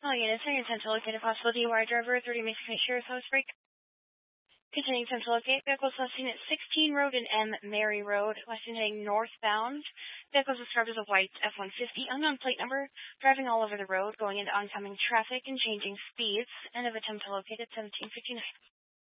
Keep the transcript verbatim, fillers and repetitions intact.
All units are intent to locate a possible D U I driver at thirty Mason County Sheriff's Office break. Continuing to locate vehicles last seen at sixteen Road and M. Mary Road, last seen heading northbound. Vehicles described as a white F one fifty, unknown plate number, driving all over the road, going into oncoming traffic and changing speeds. End of attempt to locate at seventeen fifty-nine.